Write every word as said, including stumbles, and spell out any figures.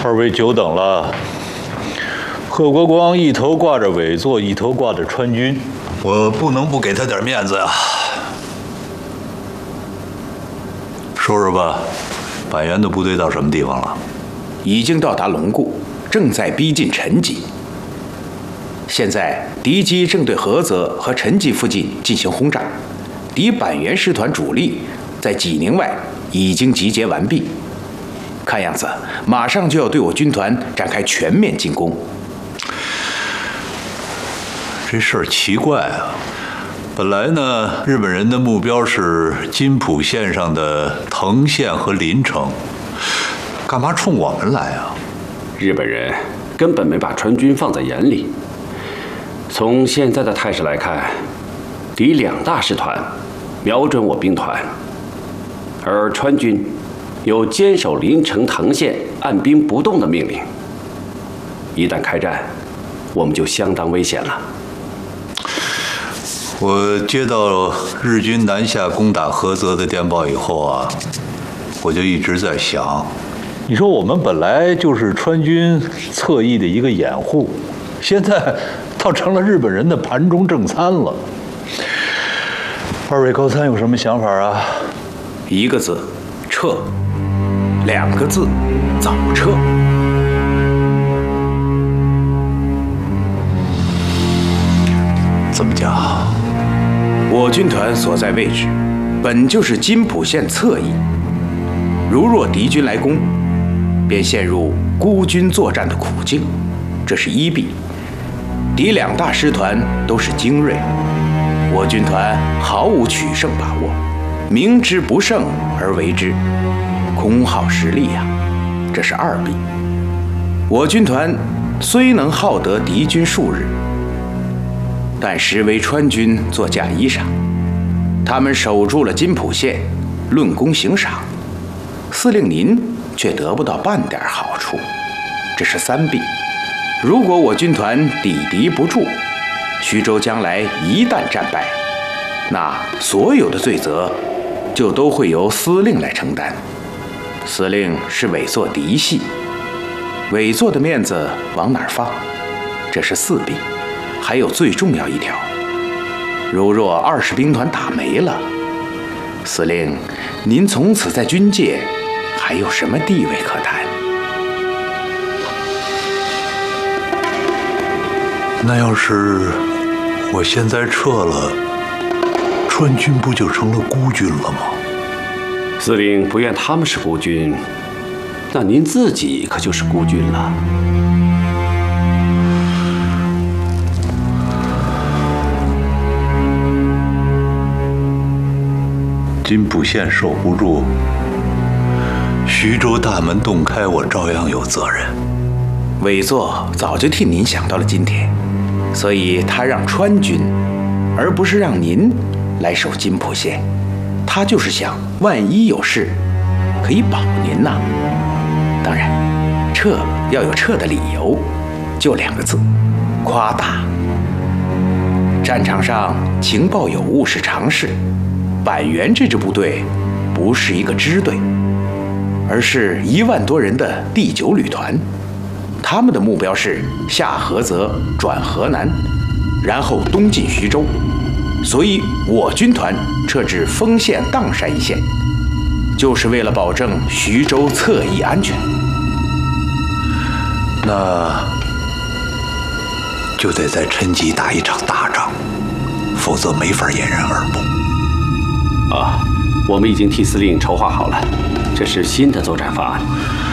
二位久等了。贺国光一头挂着伪作，一头挂着川军，我不能不给他点面子呀。说说吧，板垣的部队到什么地方了？ 已经到达龙固，正在逼近陈集。现在敌机正对菏泽和陈集附近进行轰炸，敌板垣师团主力在济宁外已经集结完毕，看样子马上就要对我军团展开全面进攻。 这事儿奇怪啊！本来呢，日本人的目标是津浦线上的藤县和临城，干嘛冲我们来啊？ 日本人根本没把川军放在眼里。从现在的态势来看，敌两大师团瞄准我兵团，而川军有坚守临城藤县按兵不动的命令。一旦开战，我们就相当危险了。 我接到日军南下攻打菏泽的电报以后啊，我就一直在想，你说我们本来就是川军侧翼的一个掩护，现在倒成了日本人的盘中正餐了。二位高参有什么想法啊？ 一个字，撤；两个字，早撤。 怎么讲？ 我军团所在位置本就是津浦线侧翼，如若敌军来攻，便陷入孤军作战的苦境，这是一弊。敌两大师团都是精锐，我军团毫无取胜把握，明知不胜而为之，空耗实力呀、啊，这是二弊。我军团虽能耗得敌军数日，但实为川军做嫁衣裳，他们守住了津浦线，论功行赏，司令您却得不到半点好处，这是三弊。如果我军团抵敌不住，徐州将来一旦战败，那所有的罪责就都会由司令来承担。司令是委作嫡系，委作的面子往哪儿放？这是四弊。还有最重要一条，如若二十兵团打没了，司令，您从此在军界还有什么地位可谈？ 那要是我现在撤了，川军不就成了孤军了吗？ 司令不愿他们是孤军，那您自己可就是孤军了。 津浦线守不住，徐州大门洞开，我照样有责任。 委座早就替您想到了今天，所以他让川军，而不是让您来守津浦线。他就是想，万一有事，可以保您呐。当然，撤要有撤的理由，就两个字：夸大。战场上情报有误是常事。板垣这支部队不是一个支队，而是一万多人的第九旅团，他们的目标是下菏泽转河南，然后东进徐州，所以我军团撤至丰县砀山一线，就是为了保证徐州侧翼安全。 那就得在陈集打一场大仗，否则没法掩人耳目。 啊，我们已经替司令筹划好了，这是新的作战方案。